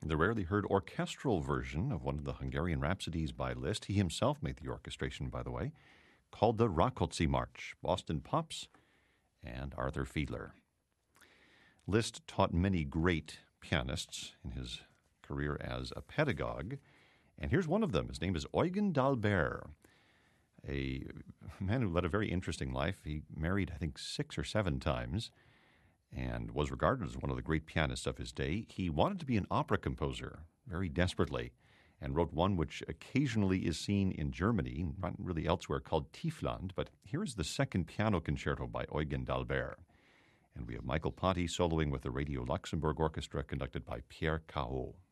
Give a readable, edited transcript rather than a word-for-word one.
the rarely heard orchestral version of one of the Hungarian Rhapsodies by Liszt. He himself made the orchestration, by the way, called the Rákóczi March, Boston Pops, and Arthur Fiedler. Liszt taught many great pianists in his career as a pedagogue, and here's one of them. His name is Eugen d'Albert, a man who led a very interesting life. He married, I think, 6 or 7 times and was regarded as one of the great pianists of his day. He wanted to be an opera composer very desperately and wrote one which occasionally is seen in Germany, not really elsewhere, called Tiefland. But here is the second piano concerto by Eugen d'Albert. And we have Michael Ponti soloing with the Radio Luxembourg Orchestra conducted by Pierre Cahot.